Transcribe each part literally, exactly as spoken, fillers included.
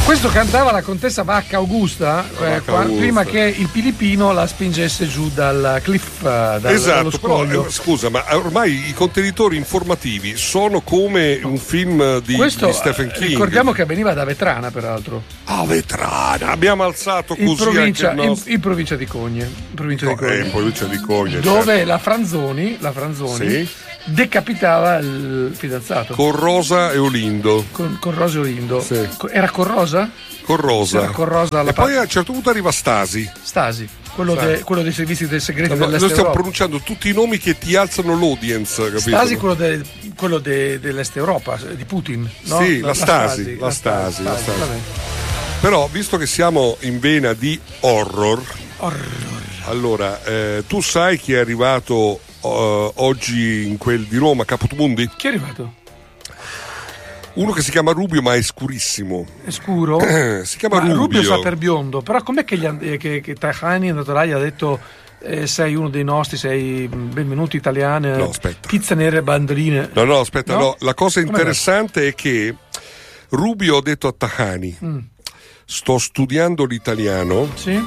Questo cantava la contessa Vacca Augusta, eh, Vacca qua, Augusta. prima che il Filippino la spingesse giù dal cliff, eh, dal, esatto, dallo però scoglio. eh, scusa, ma ormai i contenitori informativi sono come un film di, Questo, di Stephen King. Ricordiamo che veniva da Vetrana, peraltro. Ah, Vetrana, abbiamo alzato In così provincia, anche il in, nostro... in provincia di Cogne. In provincia No, di Cogne. eh, in provincia di Cogne, dove certo. la Franzoni, la Franzoni Sì. decapitava il fidanzato. Con Rosa e Olindo. Con, con Rosa Olindo. Sì. Co- Era con Rosa? Con Rosa. Era con Rosa alla e poi parte- a un certo punto arriva Stasi. Stasi, quello, Stasi. de- quello dei servizi del segreto No, dell'Est noi stiamo Europa. pronunciando tutti i nomi che ti alzano l'audience, capito? Stasi, quello, de- quello de- dell'Est Europa, di Putin, no? Sì, la Stasi, la Stasi, la Stasi. vabbè. Però, visto che siamo in vena di horror, Horror. allora, eh, tu sai chi è arrivato eh, oggi in quel di Roma, Caputmundi? Chi è arrivato? Uno che si chiama Rubio, ma è scurissimo. È scuro? Si chiama Ma Rubio. Rubio sa per biondo, però com'è che, gli han- eh, che, che Tajani è andato là e gli ha detto eh, sei uno dei nostri, sei benvenuto italiane, No, aspetta. pizza nere e banderine. No, no, aspetta, No? no. La cosa Com'è interessante è che Rubio ha detto a Tajani: Mm. sto studiando l'italiano, Sì?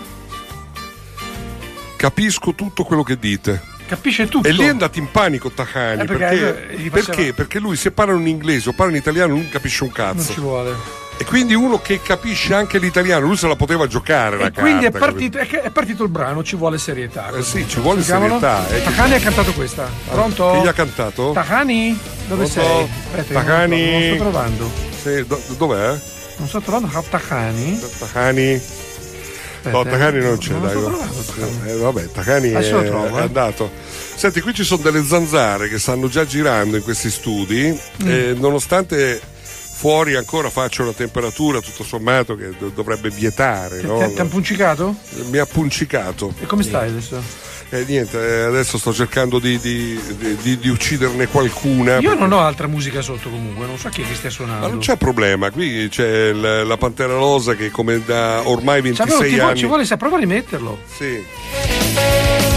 capisco tutto quello che dite. Capisce tutto. E lì è andato in panico Tajani, Eh, perché, perché, eh, gli faceva- perché? Perché lui se parla in inglese o parla in italiano non capisce un Non cazzo. ci vuole. E quindi uno che capisce anche l'italiano, lui se la poteva giocare la E quindi è carta, partito, è che- è partito il brano, ci vuole serietà. Eh sì, ci vuole Sentiamolo? serietà, eh, che- Tajani ha cantato questa. Pronto? Chi gli ha cantato? Tajani? Dove Pronto? sei? Aspetta, Tajani? Non, non sto trovando. Sì, do- dov'è? Non sto trovando Tajani. Tajani? No, Aspetta, Tajani non non c'è, lo dai. sto no. trovando, Tajani. Eh, vabbè, Tajani è, Adesso lo trovo, è eh. andato. Senti, qui ci sono delle zanzare che stanno già girando in questi studi, Mm. e nonostante fuori ancora faccia una temperatura tutto sommato che do- dovrebbe vietare, Ti no? ti- ti ha puncicato? Mi ha puncicato. E come stai adesso? E niente, eh, adesso sto cercando di, di- di- di- di ucciderne qualcuna. Io non ho altra musica sotto comunque, non so chi è che stia suonando. Ma non c'è problema, qui c'è la, la Pantera Rosa che come da ormai Cioè, però ventisei ti vo- anni. ci vuole, sa, prova a rimetterlo. Sì.